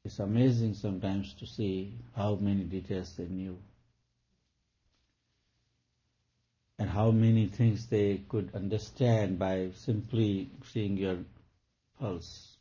It's amazing sometimes to see how many details they knew and how many things they could understand by simply seeing your pulse.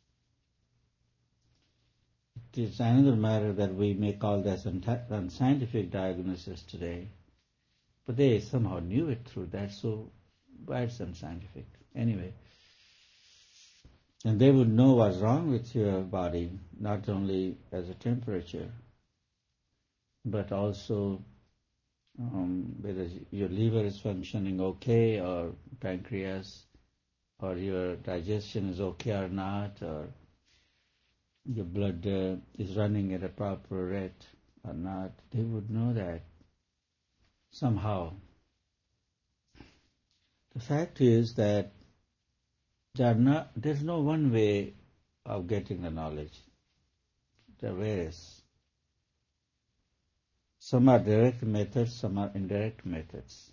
It is another matter that we may call this unscientific diagnosis today, but they somehow knew it through that, so why it's unscientific? Anyway, and they would know what's wrong with your body, not only as a temperature, but also whether your liver is functioning okay, or pancreas, or your digestion is okay or not, or your blood is running at a proper rate or not. They would know that somehow. The fact is that there's no one way of getting the knowledge. There are various. Some are direct methods, some are indirect methods.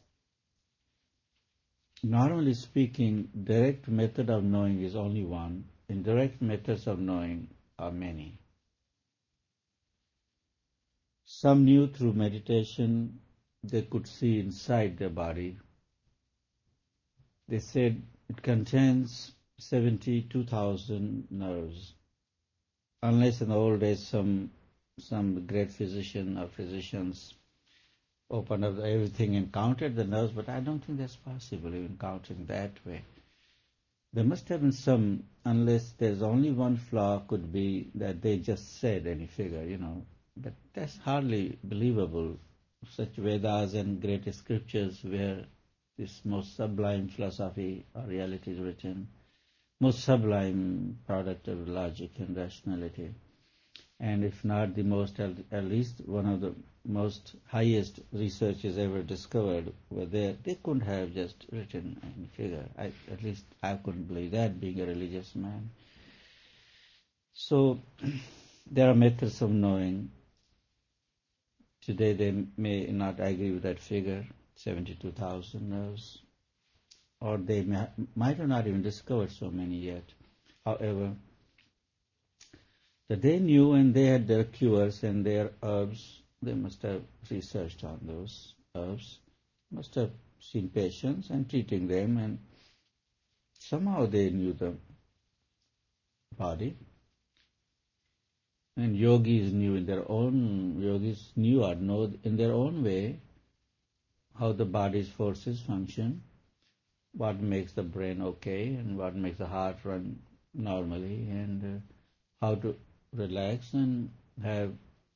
Normally speaking, direct method of knowing is only one. Indirect methods of knowing are many. Some knew through meditation they could see inside their body. They said it contains 72,000 nerves. Unless in the old days some great physician or physicians opened up everything and counted the nerves, but I don't think that's possible, even counting that way. There must have been some, unless there's only one flaw, could be that they just said any figure, But that's hardly believable. Such Vedas and great scriptures where this most sublime philosophy or reality is written, most sublime product of logic and rationality. And if not the most, at least one of the most highest researches ever discovered were there. They couldn't have just written any figure. At least I couldn't believe that, being a religious man. So there are methods of knowing. Today they may not agree with that figure, 72,000 nerves, or they might have not even discovered so many yet. However, that they knew, and they had their cures and their herbs. They must have researched on those herbs, must have seen patients and treating them, and somehow they knew the body. And yogis knew in their own way how the body's forces function, what makes the brain okay, and what makes the heart run normally, and how to relax and have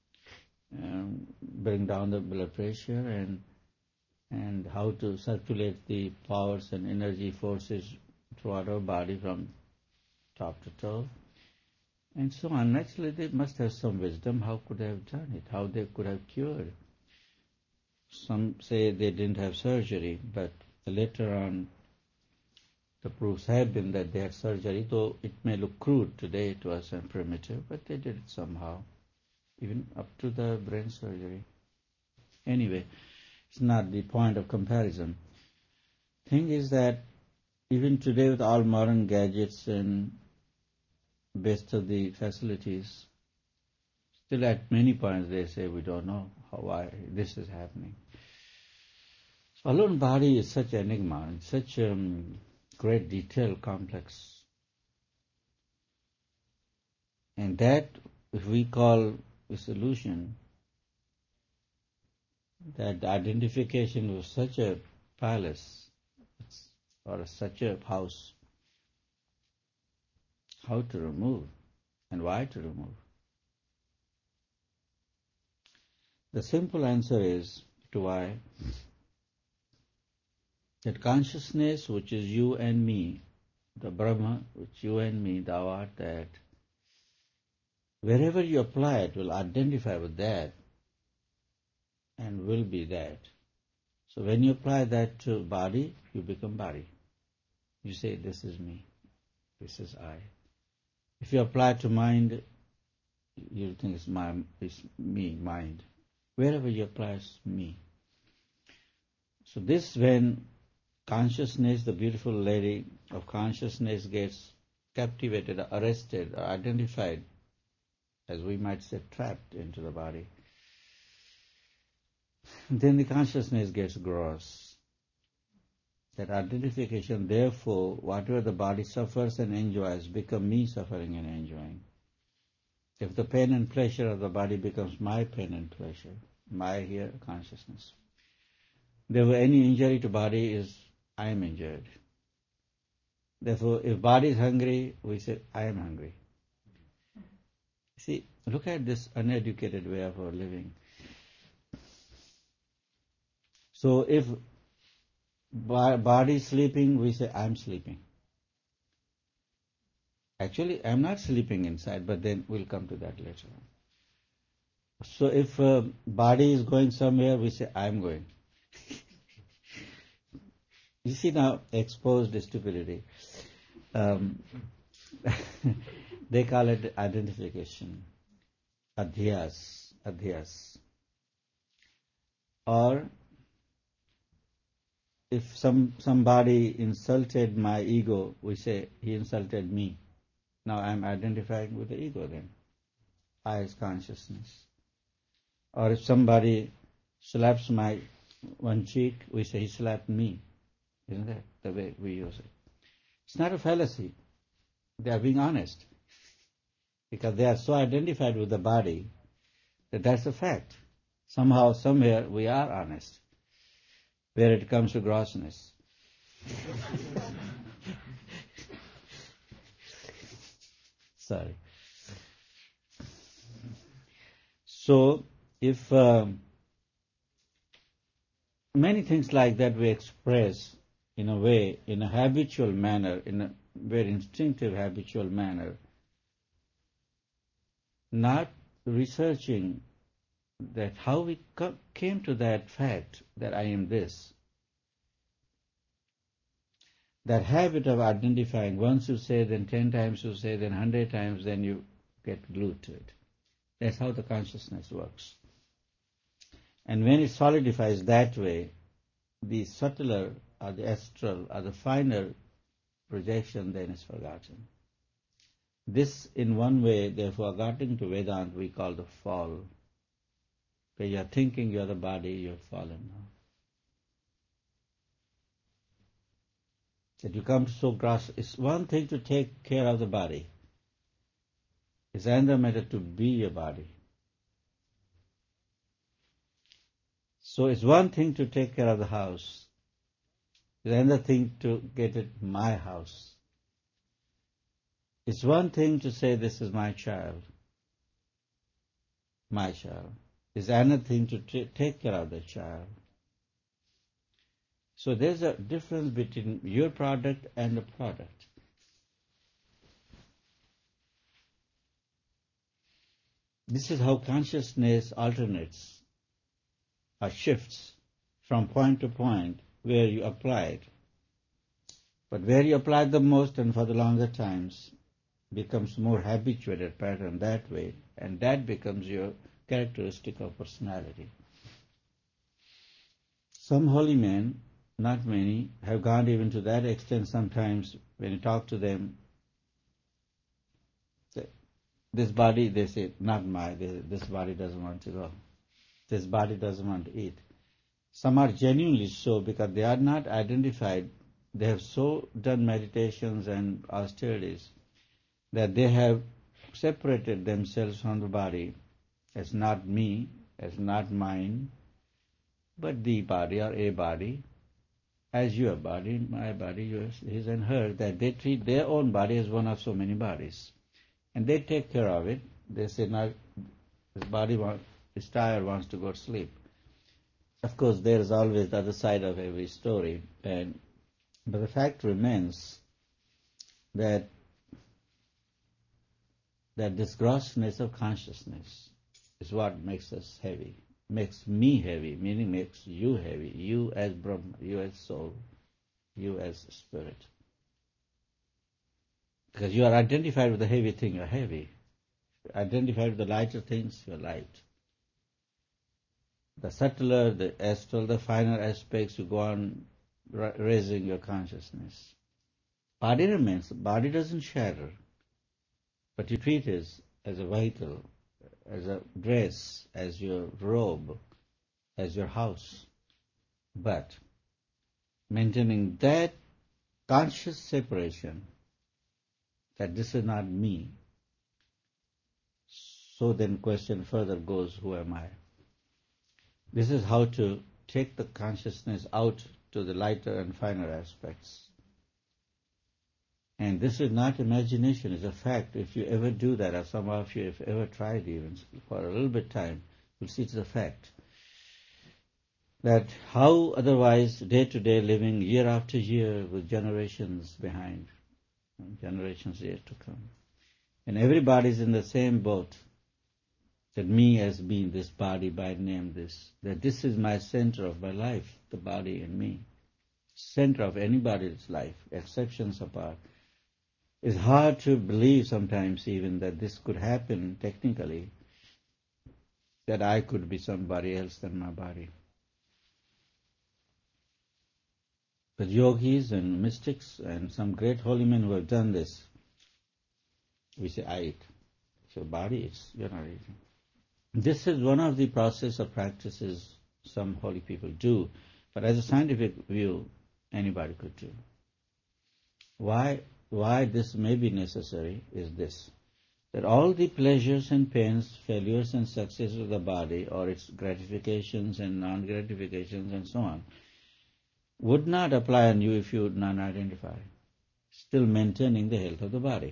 bring down the blood pressure, and how to circulate the powers and energy forces throughout our body from top to toe, and so on. Naturally, they must have some wisdom. How could they have done it? How they could have cured? Some say they didn't have surgery, but later on the proofs have been that they had surgery, though it may look crude today to us and primitive, but they did it somehow, even up to the brain surgery. Anyway, it's not the point of comparison. Thing is that even today with all modern gadgets and best of the facilities, still at many points they say we don't know why this is happening. So alone body is such an enigma, it's such great detail, complex. And that, if we call a solution, that identification with such a palace or such a house, how to remove and why to remove. The simple answer is to why, that consciousness which is you and me, the Brahma which you and me, thou art that, wherever you apply it will identify with that and will be that. So when you apply that to body, you become body. You say, this is me, this is I. If you apply to mind, you think it's me, mind. Wherever you apply, it's me. So this, when consciousness, the beautiful lady of consciousness, gets captivated, arrested, or identified as we might say, trapped into the body. Then the consciousness gets gross. That identification, therefore, whatever the body suffers and enjoys, become me suffering and enjoying. If the pain and pleasure of the body becomes my pain and pleasure, my here consciousness. Therefore, any injury to body is I am injured. Therefore, if body is hungry, we say I am hungry. See, look at this uneducated way of our living. So if body is sleeping, we say I am sleeping. Actually, I am not sleeping inside, but then we'll come to that later on. So if body is going somewhere, we say I am going. You see now, exposed stupidity. They call it identification, adhyas. Or if somebody insulted my ego, we say he insulted me. Now I am identifying with the ego then. I is consciousness. Or if somebody slaps my one cheek, we say he slapped me. Isn't that the way we use it? It's not a fallacy. They are being honest. Because they are so identified with the body that that's a fact. Somehow, somewhere, we are honest. Where it comes to grossness. Sorry. So, if many things like that we express in a way, in a habitual manner, in a very instinctive habitual manner, not researching that how we came to that fact that I am this. That habit of identifying, once you say, then 10 times you say, then 100 times, then you get glued to it. That's how the consciousness works. And when it solidifies that way, the subtler or the astral or the finer projection then is forgotten. This, in one way, therefore, according to Vedanta, we call the fall. When you are thinking you are the body, you have fallen now. That you come to so gross. It's one thing to take care of the body. It's another matter to be a body. So it's one thing to take care of the house. It's another thing to get it my house. It's one thing to say this is my child. My child. It's another thing to take care of the child. So there's a difference between your product and the product. This is how consciousness alternates or shifts from point to point where you apply it. But where you apply it the most and for the longer times becomes more habituated pattern that way, and that becomes your characteristic of personality. Some holy men, not many, have gone even to that extent sometimes when you talk to them. This body, they say, not my, this body doesn't want to go. This body doesn't want to eat. Some are genuinely so because they are not identified. They have so done meditations and austerities that they have separated themselves from the body as not me, as not mine, but the body or a body, as your body, my body, yours, his and hers, that they treat their own body as one of so many bodies. And they take care of it. They say, now, this body is tired, wants to go to sleep. Of course, there is always the other side of every story. But the fact remains that this grossness of consciousness is what makes us heavy, makes me heavy, meaning makes you heavy, you as Brahma, you as soul, you as spirit. Because you are identified with the heavy thing, you're heavy. Identified with the lighter things, you're light. The subtler, the astral, the finer aspects, you go on raising your consciousness. Body remains, body doesn't shatter, but you treat it as a vital, as a dress, as your robe, as your house. But maintaining that conscious separation, that this is not me, so then question further goes, who am I? This is how to take the consciousness out to the lighter and finer aspects. And this is not imagination, it's a fact. If you ever do that, or some of you have ever tried even for a little bit time, you'll see it's a fact. That how otherwise day-to-day living, year after year, with generations behind, generations yet to come. And everybody's in the same boat. That me as being this body by name, that this is my center of my life, the body and me. Center of anybody's life, exceptions apart. It's hard to believe sometimes even that this could happen technically, that I could be somebody else than my body. But yogis and mystics and some great holy men who have done this, we say, I eat. So body, you're not eating. This is one of the process of practices some holy people do, but as a scientific view, anybody could do. Why this may be necessary is this, that all the pleasures and pains, failures and successes of the body, or its gratifications and non-gratifications and so on, would not apply on you if you would not identify, still maintaining the health of the body.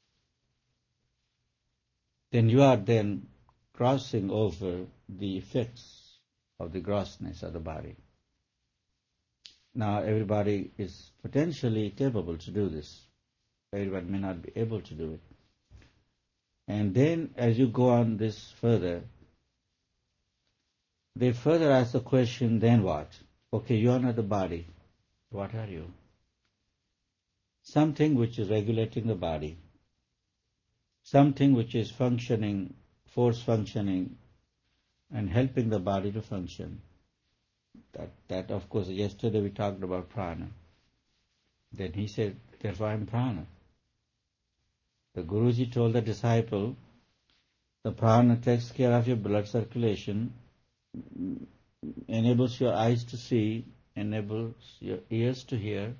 Then you are then crossing over the effects of the grossness of the body. Now everybody is potentially capable to do this. Everybody may not be able to do it. And then as you go on this further, they further ask the question, then what? Okay, you are not the body. What are you? Something which is regulating the body. Something which is functioning, force functioning, and helping the body to function. That of course, yesterday we talked about prana. Then he said, therefore I am prana. The Guruji told the disciple, the prana takes care of your blood circulation, enables your eyes to see, enables your ears to hear,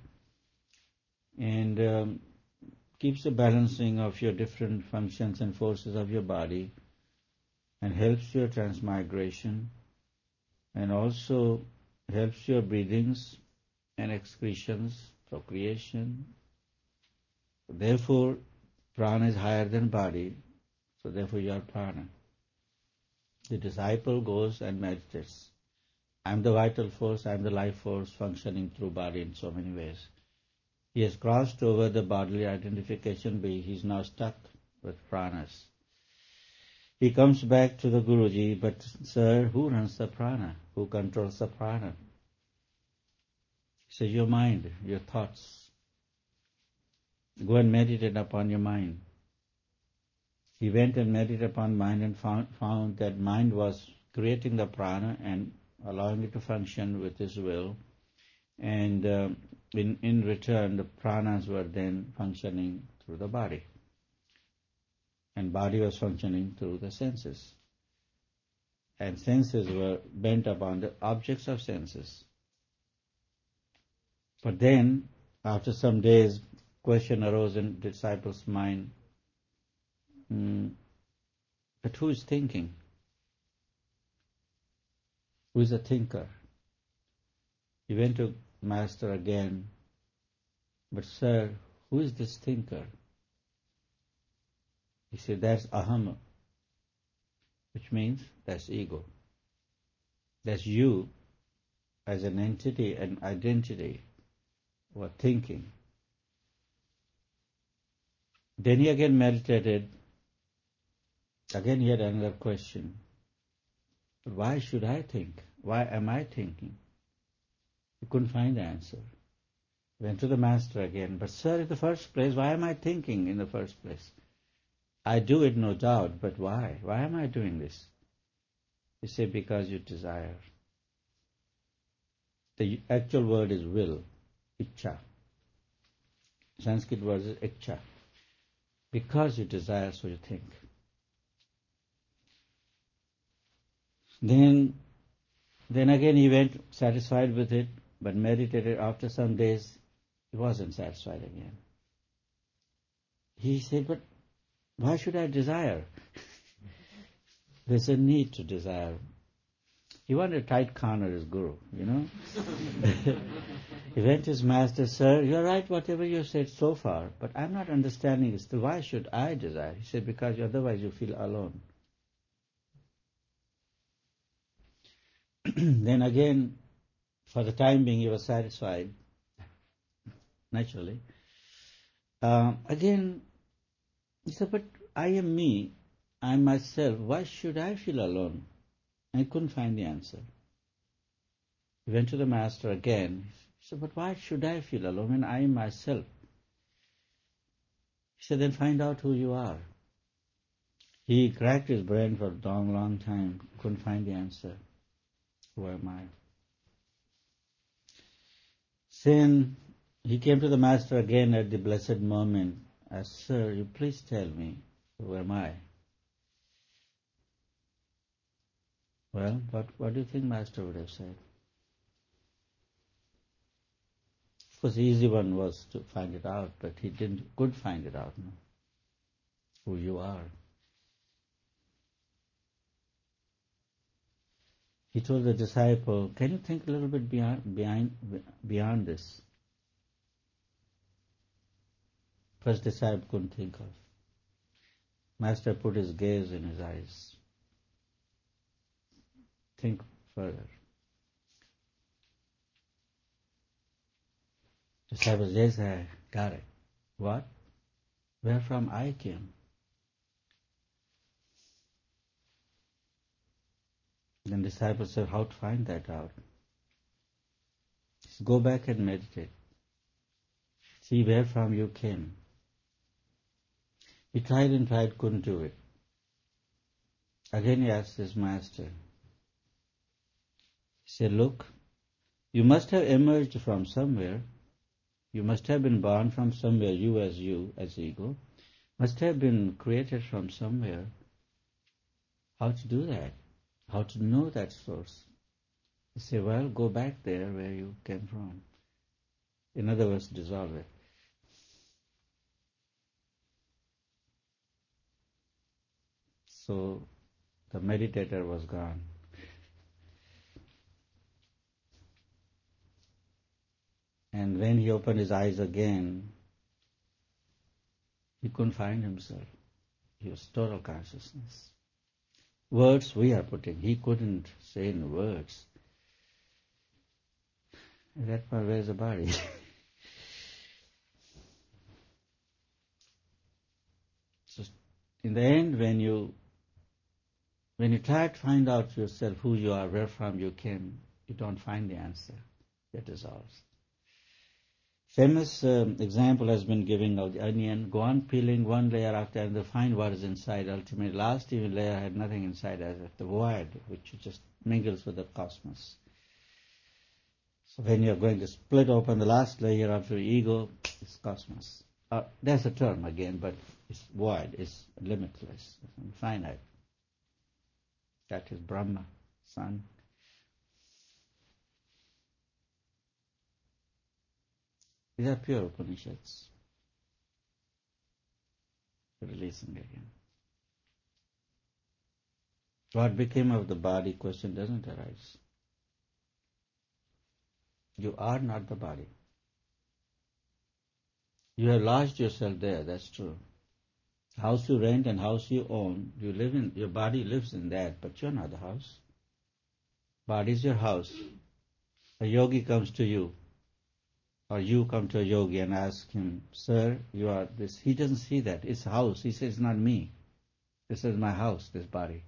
and keeps the balancing of your different functions and forces of your body, and helps your transmigration, and also helps your breathings and excretions, procreation. Therefore, prana is higher than body, so therefore you are prana. The disciple goes and meditates. I am the vital force, I am the life force functioning through body in so many ways. He has crossed over the bodily identification, but he is now stuck with pranas. He comes back to the Guruji, but sir, who runs the prana? Who controls the prana? He says, your mind, your thoughts. Go and meditate upon your mind. He went and meditated upon mind and found that mind was creating the prana and allowing it to function with his will. And in return, the pranas were then functioning through the body. And body was functioning through the senses. And senses were bent upon the objects of senses. But then, after some days, question arose in the disciple's mind, but who is thinking? Who is a thinker? He went to Master again, but sir, who is this thinker? He said, that's aham, which means that's ego. That's you as an entity and identity who are thinking. Then he again meditated. Again he had another question. Why should I think? Why am I thinking? He couldn't find the answer. Went to the Master again. But sir, in the first place, why am I thinking in the first place? I do it, no doubt, but why? Why am I doing this? He said, because you desire. The actual word is will, ichcha. Sanskrit word is ichcha. Because you desire, so you think. Then again he went satisfied with it, but meditated. After some days, he wasn't satisfied again. He said, but why should I desire? There's a need to desire. He wanted a tight corner as guru, He went to his master, sir, you're right whatever you said so far, but I'm not understanding it still. Why should I desire? He said, because otherwise you feel alone. Then again, for the time being, he was satisfied, naturally. Again, he said, but I am me, I am myself. Why should I feel alone? And he couldn't find the answer. He went to the master again. He said, but why should I feel alone when I am myself? He said, then find out who you are. He cracked his brain for a long, long time, couldn't find the answer. Who am I? Then he came to the master again at the blessed moment. Asked, sir, you please tell me, who am I? Well, what do you think master would have said? Of course, the easy one was to find it out, but he could find it out, who you are. He told the disciple, can you think a little bit beyond this? First disciple couldn't think of. Master put his gaze in his eyes. Think further. Disciple says, yes, I got it. What? Where from I came? Then disciple said, how to find that out? He said, go back and meditate. See where from you came. He tried and tried, couldn't do it. Again he asked his master. He said, look, you must have emerged from somewhere. You must have been born from somewhere, you, as ego. Must have been created from somewhere. How to do that? How to know that source? He said, well, go back there where you came from. In other words, dissolve it. So the meditator was gone. And when he opened his eyes again, he couldn't find himself. He was total consciousness. Words we are putting, he couldn't say in words. That part, where's the body? So in the end, when you try to find out yourself, who you are, where from you came, you don't find the answer. It dissolves. Famous example has been given of the onion. Go on peeling one layer after another, find what is inside. Ultimately, last even layer had nothing inside as the void, which just mingles with the cosmos. So when you're going to split open the last layer of your ego, it's cosmos. That's a term again, but it's void, it's limitless, it's infinite. That is Brahma, Sun. These are pure Upanishads. Releasing again. What became of the body question doesn't arise. You are not the body. You have lodged yourself there, that's true. House you rent and house you own, you live in, your body lives in that, but you're not the house. Body is your house. A yogi comes to you, or you come to a yogi and ask him, sir, you are this. He doesn't see that. It's a house. He says, it's not me. This is my house, this body.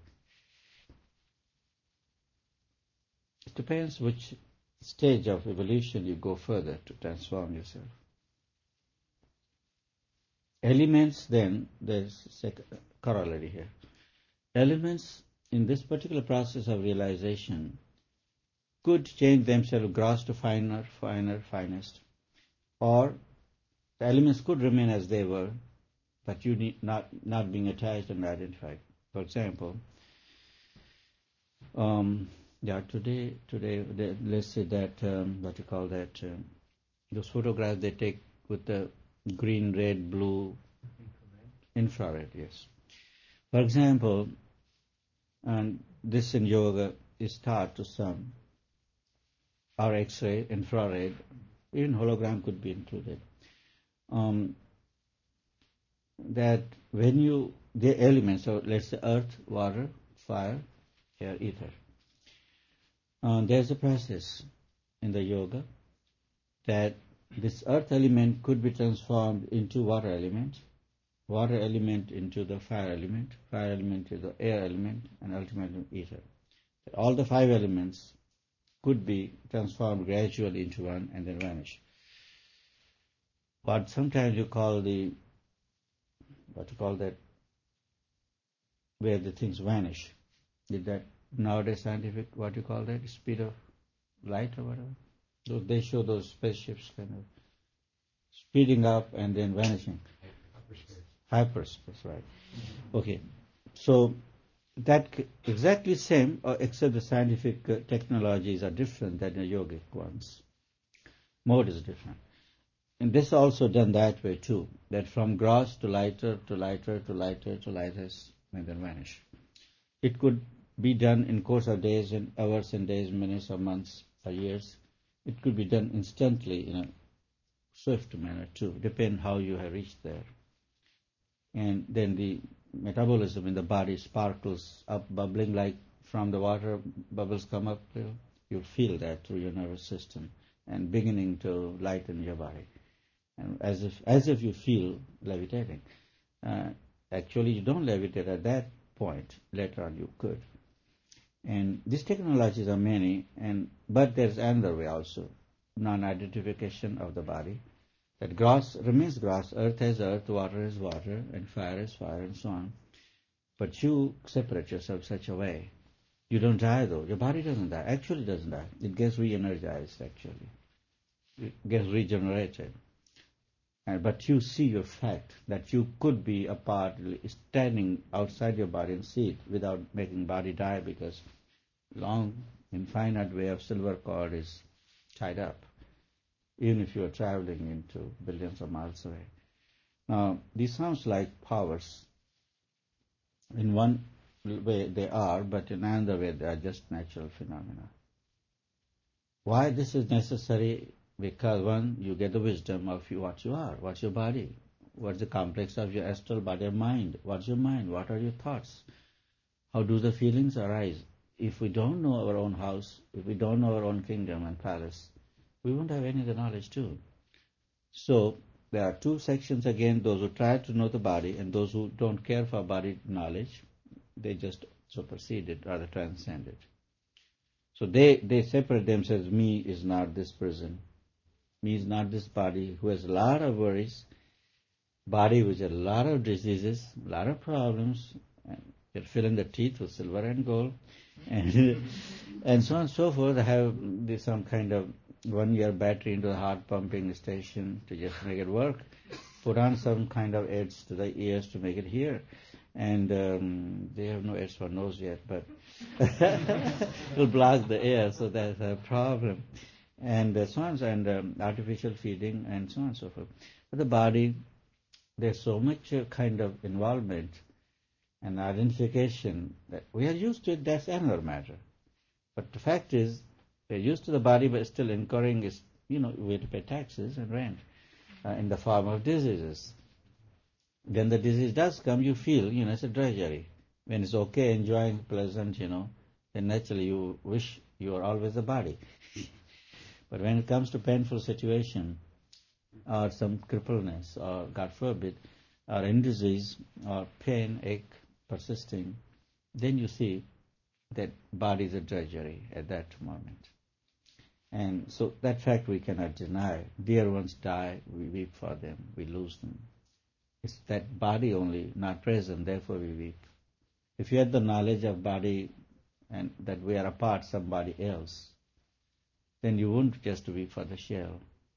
It depends which stage of evolution you go further to transform yourself. Elements then, there's a corollary here. Elements in this particular process of realization could change themselves gross to finer, finest. Or the elements could remain as they were, but you need not being attached and identified. For example, Today, let's say that, what you call that, those photographs they take with the green, red, blue, infrared, yes. For example, and this in yoga is taught to some, or X-ray, infrared, even hologram could be included. That when the elements, so let's say earth, water, fire, air, ether. There's a process in the yoga that this earth element could be transformed into water element into the fire element into the air element, and ultimately ether. All the 5 elements could be transformed gradually into one and then vanish. What sometimes you call where the things vanish. Did that nowadays scientific, what you call that, speed of light or whatever? So they show those spaceships kind of speeding up and then vanishing. Hyperspace, right. Okay. So that exactly same, except the scientific technologies are different than the yogic ones. Mode is different. And this also done that way too, that from gross to lighter to lighter to lighter to lighter and then vanish. It could be done in course of days and hours and days, minutes or months or years. It could be done instantly in a swift manner too, depend how you have reached there. And then the metabolism in the body sparkles up, bubbling like from the water, bubbles come up, you'll feel that through your nervous system and beginning to lighten your body. And as if you feel levitating. Actually, you don't levitate at that point. Later on, you could. And these technologies are many, but there's another way also, non-identification of the body. That grass remains grass, earth is earth, water is water, and fire is fire, and so on. But you separate yourself such a way. You don't die though. Your body doesn't die. Actually doesn't die. It gets re-energized actually. It gets regenerated. But you see your fact that you could be a part standing outside your body and see it without making body die, because long infinite way of silver cord is tied up, even if you are traveling into billions of miles away. Now, these sounds like powers. In one way they are, but in another way they are just natural phenomena. Why this is necessary? Because one, you get the wisdom of what you are, what's your body, what's the complex of your astral body or mind, what's your mind, what are your thoughts, how do the feelings arise. If we don't know our own house, if we don't know our own kingdom and palace, we won't have any of the knowledge too. So there are 2 sections again, those who try to know the body and those who don't care for body knowledge, they just supersede it, rather transcend it. So they separate themselves. Me is not this person. Me is not this body who has a lot of worries, body which has a lot of diseases, a lot of problems, and you're filling the teeth with silver and gold, and so on and so forth. I have some kind of 1-year battery into the heart pumping station to just make it work, put on some kind of aids to the ears to make it hear, and they have no aids for nose yet, but it'll block the air, so that's a problem. And so on, and artificial feeding, and so on and so forth. But the body, there's so much kind of involvement and identification that we are used to it. That's another matter. But the fact is, we're used to the body, but still incurring is, we have to pay taxes and rent in the form of diseases. Then the disease does come, you feel, it's a drudgery. When it's okay, enjoying, pleasant, then naturally you wish you were always the body. But when it comes to painful situation, or some crippleness, or God forbid, or in disease, or pain, ache, persisting, then you see that body is a drudgery at that moment. And so that fact we cannot deny. Dear ones die, we weep for them, we lose them. It's that body only not present, therefore we weep. If you had the knowledge of body and that we are a part somebody else, then you won't just weep for the shell.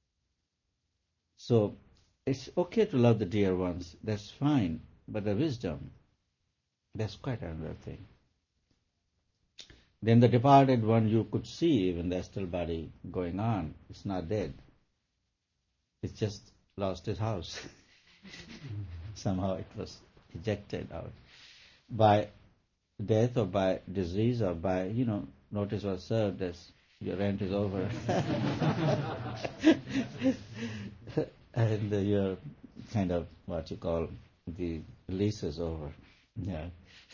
So it's okay to love the dear ones, that's fine, but the wisdom, that's quite another thing. Then the departed one, you could see even the astral body going on. It's not dead. It's just lost its house. Somehow it was ejected out. By death or by disease or by, notice was served as your rent is over. And your kind of what you call the lease is over. Yeah.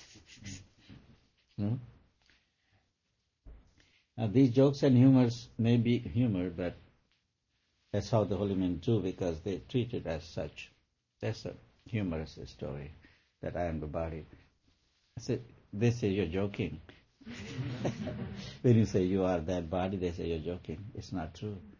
Now these jokes and humors may be humor, but that's how the holy men do, because they treat it as such. That's a humorous story, that I am the body. They say you're joking. When you say you are that body, they say you're joking. It's not true.